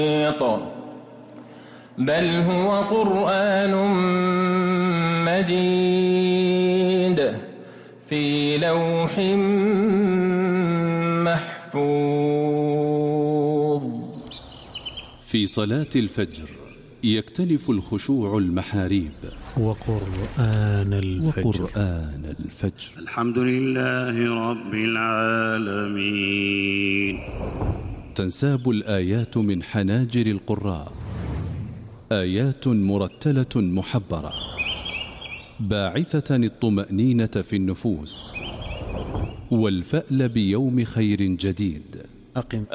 بل هو قرآن مجيد في لوح محفوظ. في صلاة الفجر يكتنف الخشوع المحاريب. وقرآن الفجر. الحمد لله رب العالمين. تنساب الآيات من حناجر القراء، آيات مرتلة محبرة باعثة الطمأنينة في النفوس والفأل بيوم خير جديد.